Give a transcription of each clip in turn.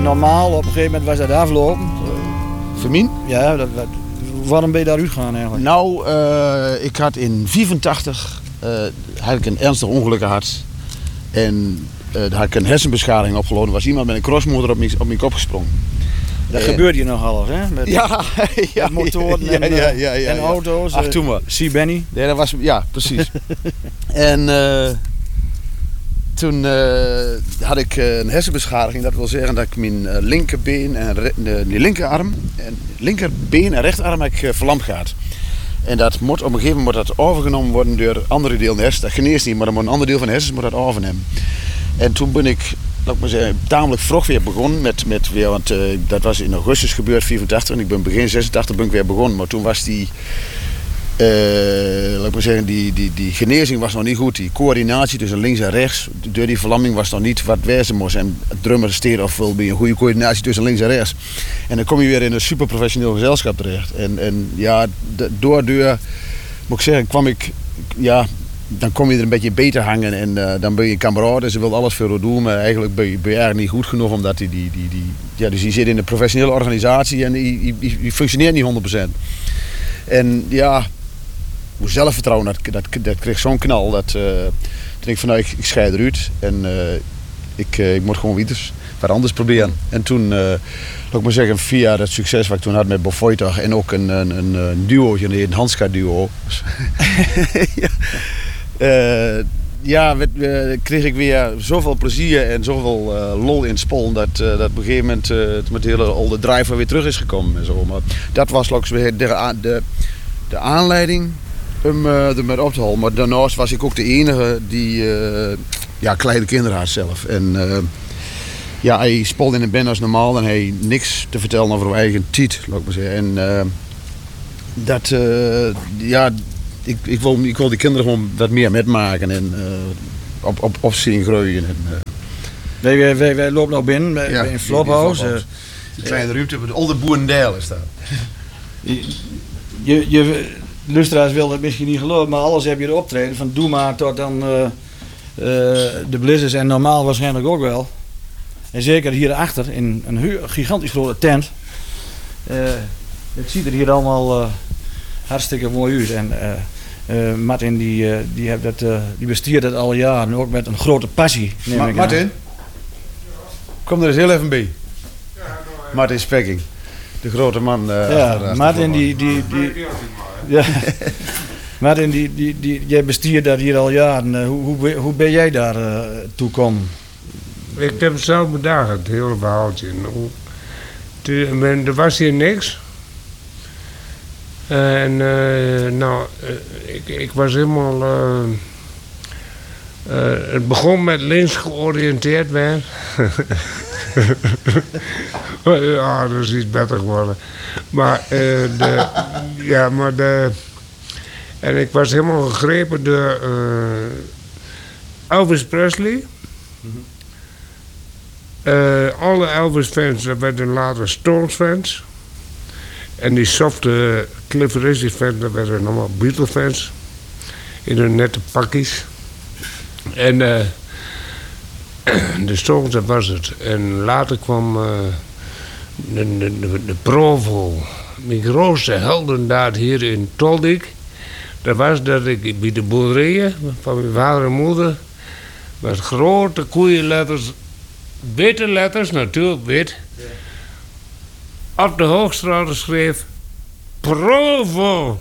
normaal, op een gegeven moment was dat afgelopen. Voor mij? Ja, waarom ben je daaruit gegaan eigenlijk? Nou, ik had in 1984 had ik een ernstig ongeluk gehad. En daar had ik een hersenbeschadiging opgelopen. Er was iemand met een crossmotor op mijn kop gesprongen. Dat gebeurt hier nog alles, hè? Met, met motoren en auto's. Ach, toen maar. See Benny. Ja, dat was, ja, precies. En toen had ik een hersenbeschadiging. Dat wil zeggen dat ik mijn linkerbeen en linkerarm en linkerbeen en rechterarm heb ik verlamd gehad. En dat moet op een gegeven moment dat overgenomen worden door andere delen van de hersens. Dat geneest niet, maar dan moet een ander deel van de hersens moet dat overnemen. En toen ben ik, laat ik maar zeggen, tamelijk vroeg weer begonnen met weer, want dat was in augustus gebeurd, 84. En ik ben begin 86 ben ik weer begonnen. Maar toen was die, laat ik maar zeggen, die genezing was nog niet goed. Die coördinatie tussen links en rechts, door die verlamming was nog niet wat wezen moest. En drummer steer of wil bij een goede coördinatie tussen links en rechts. En dan kom je weer in een super professioneel gezelschap terecht. En ja, door moet ik zeggen, kwam ik, ja, dan kom je er een beetje beter hangen en dan ben je een kameraad en ze wil alles voor je doen, maar eigenlijk ben je eigenlijk niet goed genoeg omdat dus je zit in een professionele organisatie en die functioneert niet 100%. En ja, hoe zelfvertrouwen, dat kreeg zo'n knal dat toen ik van nou, ik scheid eruit en ik moet gewoon wat anders proberen. En toen, laat ik maar zeggen, via dat succes wat ik toen had met Bob Voigtach en ook een duo, een Hanska duo. Kreeg ik weer zoveel plezier en zoveel lol in het spel dat op een gegeven moment met de hele oude driver weer terug is gekomen en zo. Maar dat was de aanleiding om ermee op te halen. Maar daarnaast was ik ook de enige die kleine kinderen had zelf. En hij speelde in een band als normaal en hij niks te vertellen over zijn eigen tijd, laat ik maar zeggen. En ik wil die kinderen gewoon wat meer metmaken en op zien groeien. Wij lopen nog binnen bij een flophouse. De kleine ruimte, de oude boerendijl is dat. Je luisteraars wilden het misschien niet geloven, maar alles heb je er optreden. Van Doe Maar tot dan de Blizzards en normaal waarschijnlijk ook wel. En zeker hierachter in een gigantisch grote tent. Het ziet er hier allemaal hartstikke mooi uit. En Martin die bestiert het al jaren, ook met een grote passie. Martin, kom er eens heel even bij. Martin Spekking, de grote man. Martin Martin, jij bestiert dat hier al jaren. Hoe ben jij daar toe gekomen? Ik heb het zelf bedacht, het hele verhaaltje. Er was hier niks. En ik was helemaal... het begon met links georiënteerd werden. Ja, dat is iets beter geworden. En ik was helemaal gegrepen door Elvis Presley. Alle Elvis-fans, dat werden later Stones-fans. En die softe Cliff Richard-fans, dat werden allemaal Beatle-fans. In hun nette pakjes. En de Stones, dat was het. En later kwam de Provo. Mijn grootste heldendaad hier in Toldik. Dat was dat ik bij de boerderijen van mijn vader en moeder... met grote koeienletters, witte letters, natuurlijk wit... op de Hoogstraat schreef... Provo!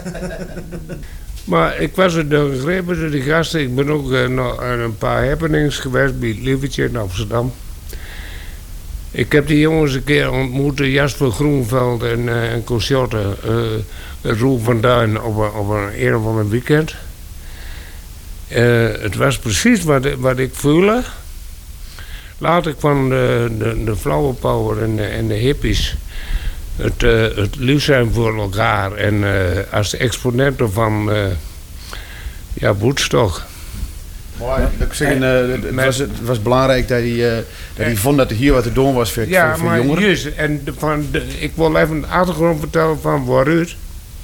Maar ik was er door gegrepen door die gasten. Ik ben ook nog aan een paar happenings geweest bij het Lievertje in Amsterdam. Ik heb die jongens een keer ontmoet, Jasper Groenveld en Cochotte, Roel van Duin op een of ander weekend. Het was precies wat ik voelde. Later kwam de flower power en de hippies het lief zijn voor elkaar. En als de exponenten van Woodstock. Het was belangrijk dat hij vond dat er hier wat te doen was voor jongeren. Juist. En ik wil even de achtergrond vertellen van waaruit.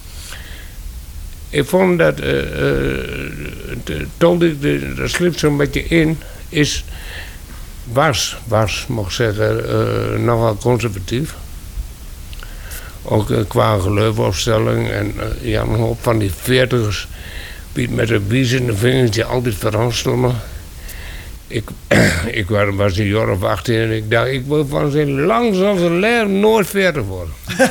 Ik vond dat, dat slipt zo'n beetje in, is was mag ik zeggen, nogal conservatief. Ook qua geloofopstelling en een hoop van die 40ers die met een wiezende vingertje altijd vooraan stonden. Ik was een jaar of 18 en ik dacht, ik wil van zijn langs als een leer nooit 40 worden.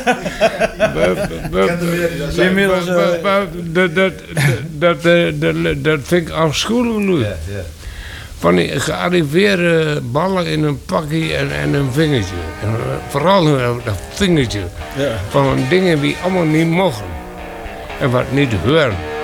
Dat vind ik afschuwelijk nu. Van die gearriveerde ballen in een pakje en een vingertje. En vooral dat vingertje. Van dingen die allemaal niet mogen. En wat niet horen.